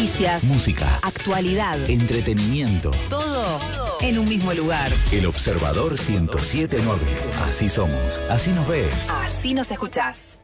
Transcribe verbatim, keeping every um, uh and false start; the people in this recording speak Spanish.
Noticias, música, actualidad, entretenimiento. todo en un mismo lugar. El Observador ciento siete punto nueve. Así somos, así nos ves. Así nos escuchás.